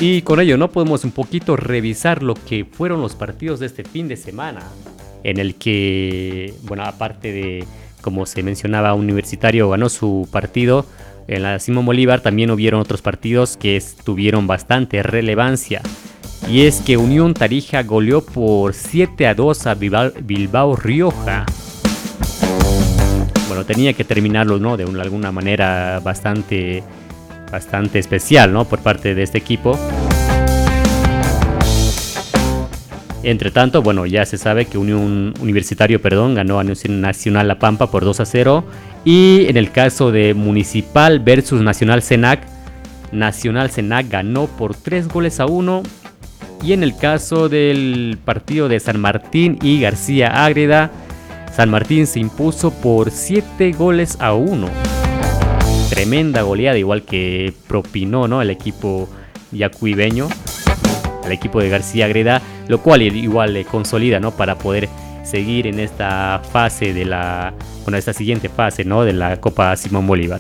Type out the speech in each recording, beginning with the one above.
Y con ello, ¿no? Podemos un poquito revisar lo que fueron los partidos de este fin de semana, en el que, bueno, aparte de, como se mencionaba, Universitario ganó su partido en la Simón Bolívar, también hubieron otros partidos que tuvieron bastante relevancia. Y es que Unión Tarija goleó por 7-2 a Bilbao Rioja. Bueno, tenía que terminarlo, ¿no? De alguna manera bastante especial, ¿no? Por parte de este equipo. Entre tanto, bueno, ya se sabe que Universitario ganó a Nacional La Pampa por 2-0. Y en el caso de Municipal versus Nacional Senac ganó por 3-1. Y en el caso del partido de San Martín y García Ágreda, San Martín se impuso por 7-1. Tremenda goleada, igual que propinó, ¿no?, el equipo yacuibeño, el equipo de García Ágreda, lo cual igual le consolida, ¿no?, para poder seguir en esta fase esta siguiente fase, ¿no?, de la Copa Simón Bolívar.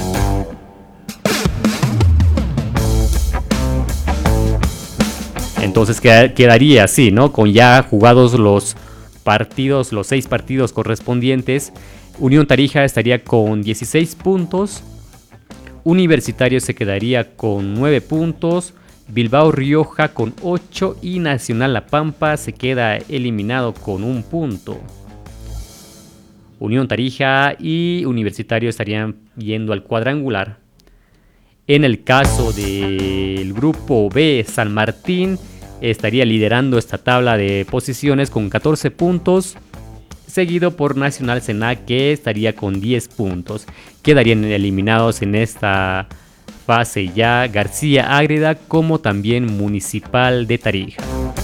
Entonces quedaría así, ¿no?, con ya jugados los 6 partidos correspondientes. Unión Tarija estaría con 16 puntos. Universitario se quedaría con 9 puntos. Bilbao Rioja con 8 y Nacional La Pampa se queda eliminado con 1 punto. Unión Tarija y Universitario estarían yendo al cuadrangular. En el caso del grupo B, San Martín estaría liderando esta tabla de posiciones con 14 puntos, seguido por Nacional Senac, que estaría con 10 puntos. Quedarían eliminados en esta fase ya García Ágreda como también Municipal de Tarija.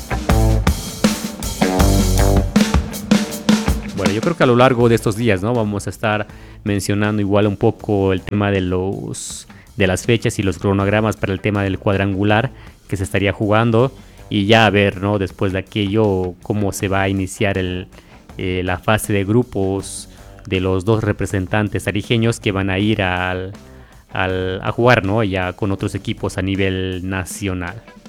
Bueno, yo creo que a lo largo de estos días, ¿no?, vamos a estar mencionando igual un poco el tema de las fechas y los cronogramas para el tema del cuadrangular que se estaría jugando, y ya a ver, ¿no?, después de aquello cómo se va a iniciar la fase de grupos de los 2 representantes tarijeños que van a ir a jugar, ¿no?, ya con otros equipos a nivel nacional.